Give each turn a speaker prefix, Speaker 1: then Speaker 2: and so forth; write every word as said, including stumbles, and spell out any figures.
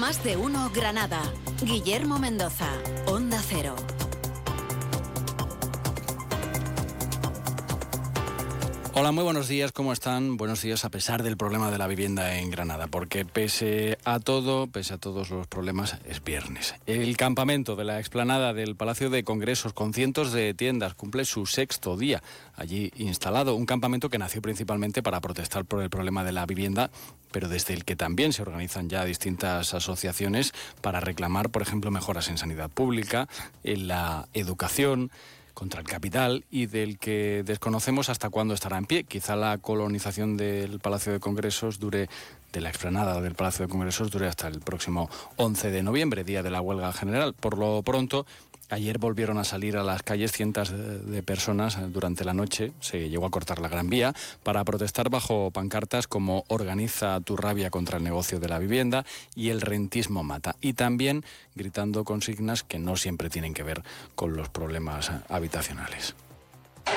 Speaker 1: Más de uno Granada. Guillermo Mendoza, Onda Cero.
Speaker 2: Hola, muy buenos días, ¿cómo están? Buenos días a pesar del problema de la vivienda en Granada, porque pese a todo, pese a todos los problemas, es viernes. El campamento de la explanada del Palacio de Congresos, con cientos de tiendas, cumple su sexto día allí instalado. Un campamento que nació principalmente para protestar por el problema de la vivienda, pero desde el que también se organizan ya distintas asociaciones para reclamar, por ejemplo, mejoras en sanidad pública, en la educación, contra el capital, y del que desconocemos hasta cuándo estará en pie. Quizá la colonización del Palacio de Congresos dure, de la explanada del Palacio de Congresos, dure hasta el próximo once de noviembre, día de la huelga general. Por lo pronto, ayer volvieron a salir a las calles cientos de personas durante la noche. Se llegó a cortar la Gran Vía para protestar bajo pancartas como "Organiza tu rabia contra el negocio de la vivienda" y "El rentismo mata", y también gritando consignas que no siempre tienen que ver con los problemas habitacionales.